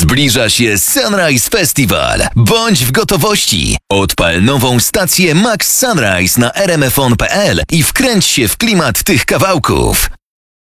Zbliża się Sunrise Festival. Bądź w gotowości. Odpal nową stację Max Sunrise na rmfon.pl i wkręć się w klimat tych kawałków.